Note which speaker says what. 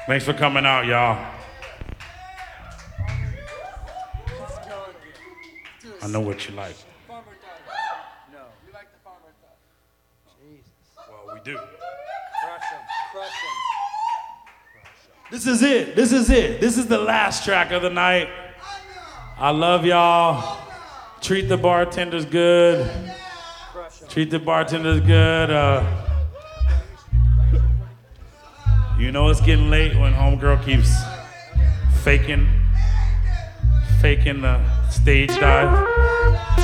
Speaker 1: Thanks for coming out, y'all. I know what you like.
Speaker 2: No. You like the farmer thought.
Speaker 1: Jesus. Well, we do.
Speaker 2: Crush him.
Speaker 1: This is it. This is it. This is the last track of the night. I love y'all. Treat the bartenders good. Treat the bartenders good. You know it's getting late when homegirl keeps faking the stage dive.